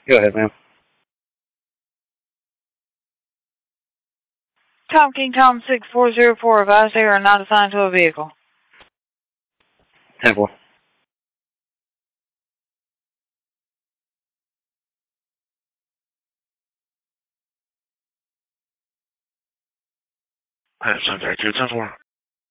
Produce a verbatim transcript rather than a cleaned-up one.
Go ahead, ma'am. Tom King Tom six four zero four, advised they are not assigned to a vehicle. ten four. Hey, Sunday, two ten four.